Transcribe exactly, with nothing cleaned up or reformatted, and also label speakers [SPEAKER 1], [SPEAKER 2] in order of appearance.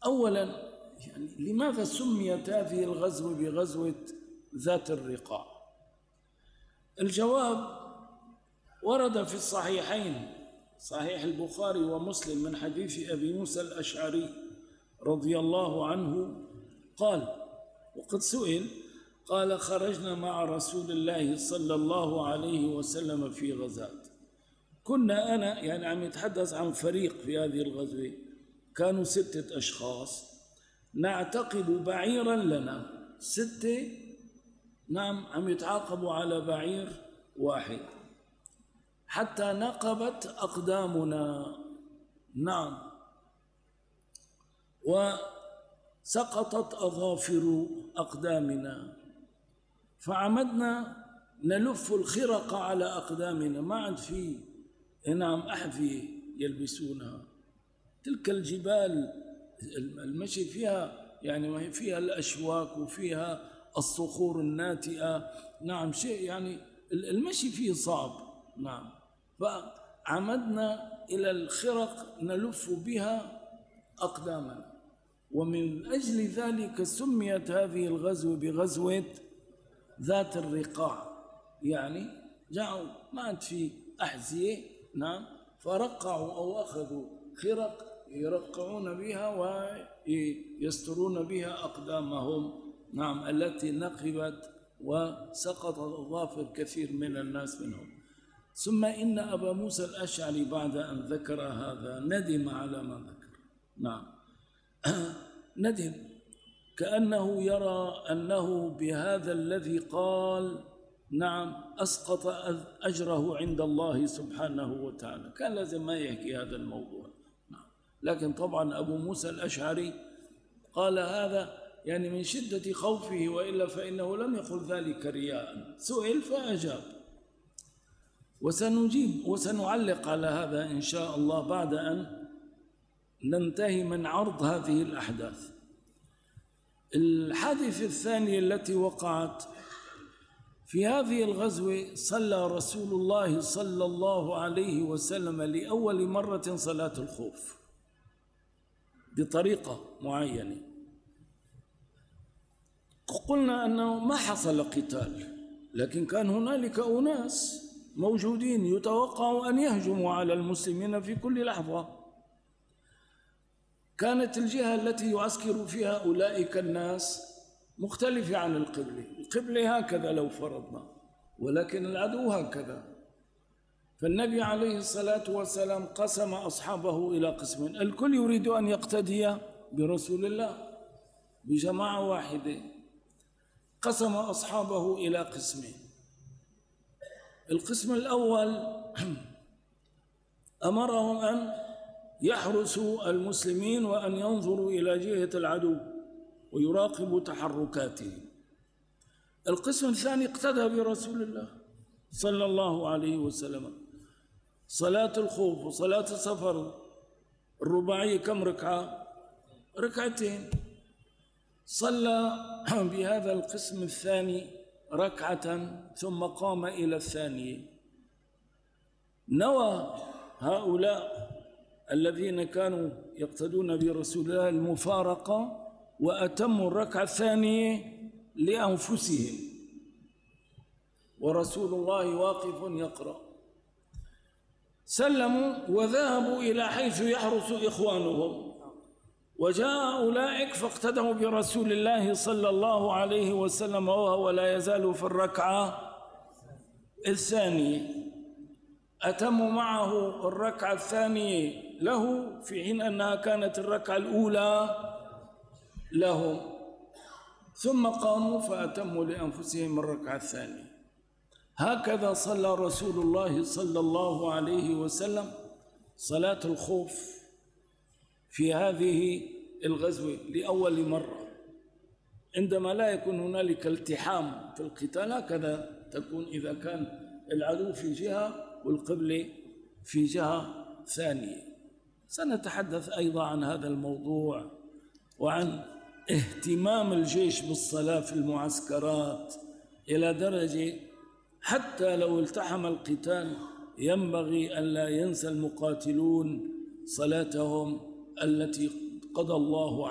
[SPEAKER 1] أولا يعني لماذا سميت هذه الغزوة بغزوة ذات الرقاع؟ الجواب ورد في الصحيحين، صحيح البخاري ومسلم، من حديث أبي موسى الأشعري رضي الله عنه قال، وقد سئل، قال: خرجنا مع رسول الله صلى الله عليه وسلم في غزاة، كنا أنا، يعني عم يتحدث عن فريق في هذه الغزوة، كانوا ستة أشخاص نعتقب بعيرا لنا، ستة نعم عم يتعاقبوا على بعير واحد، حتى نقبت أقدامنا، نعم، وسقطت أظافر أقدامنا، فعمدنا نلف الخرق على أقدامنا، ما عاد في نعم أحذية يلبسونها، تلك الجبال المشي فيها يعني فيها الأشواك وفيها الصخور الناتئة، نعم شيء يعني المشي فيه صعب، نعم، فعمدنا إلى الخرق نلف بها أقدامنا، ومن أجل ذلك سميت هذه الغزوة بغزوة ذات الرقاع، يعني جاءوا ما عاد في أحذية، نعم، فرقعوا أو أخذوا خرق يرقعون بها ويسترون بها أقدامهم، نعم، التي نقبت وسقط أظافر كثير من الناس منهم. ثم إن أبا موسى الأشعري بعد أن ذكر هذا ندم على ما ذكر، نعم ندم، كأنه يرى أنه بهذا الذي قال نعم أسقط أجره عند الله سبحانه وتعالى، كان لازم ما يحكي هذا الموضوع، نعم. لكن طبعا أبو موسى الأشعري قال هذا يعني من شدة خوفه، وإلا فإنه لم يقل ذلك رياء، سئل فأجاب، وسنجيب وسنعلق على هذا إن شاء الله بعد أن ننتهي من عرض هذه الأحداث. الحادثة الثانية التي وقعت في هذه الغزوة، صلى رسول الله صلى الله عليه وسلم لأول مرة صلاة الخوف بطريقة معينة. قلنا أنه ما حصل قتال، لكن كان هنالك أناس موجودين يتوقع أن يهجموا على المسلمين في كل لحظة. كانت الجهة التي يعسكر فيها أولئك الناس مختلفة عن القبلة، القبلة هكذا لو فرضنا، ولكن العدو هكذا. فالنبي عليه الصلاة والسلام قسم أصحابه إلى قسمين، الكل يريد أن يقتدي برسول الله بجماعة واحدة، قسم أصحابه إلى قسمين. القسم الأول أمرهم أن يحرسوا المسلمين وأن ينظروا إلى جهة العدو ويراقبوا تحركاتهم. القسم الثاني اقتدى برسول الله صلى الله عليه وسلم. صلاة الخوف وصلاة السفر الرباعية كم ركعة؟ ركعتين. صلى بهذا القسم الثاني ركعة ثم قام إلى الثانية. نوى هؤلاء الذين كانوا يقتدون برسول الله المفارقة وأتموا الركعة الثانية لأنفسهم، ورسول الله واقف يقرأ. سلموا وذهبوا إلى حيث يحرس إخوانهم، وجاء أولئك فاقتدوا برسول الله صلى الله عليه وسلم وهو لا يزال في الركعة الثانية، أتموا معه الركعة الثانية له في حين أنها كانت الركعة الأولى لهم، ثم قاموا فأتموا لأنفسهم الركعة الثانية. هكذا صلى رسول الله صلى الله عليه وسلم صلاة الخوف في هذه الغزوة لأول مرة، عندما لا يكون هنالك التحام في القتال. هكذا تكون إذا كان العدو في جهة والقبلة في جهة ثانية. سنتحدث أيضا عن هذا الموضوع وعن اهتمام الجيش بالصلاة في المعسكرات إلى درجة حتى لو التحم القتال ينبغي أن لا ينسى المقاتلون صلاتهم التي قضى الله